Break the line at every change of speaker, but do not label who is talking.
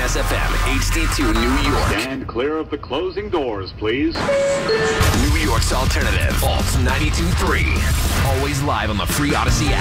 Jazz FM, HD2 New York.
Stand clear of the closing doors, please.
New York's alternative, Alt 92.3. Always live on the free Odyssey app.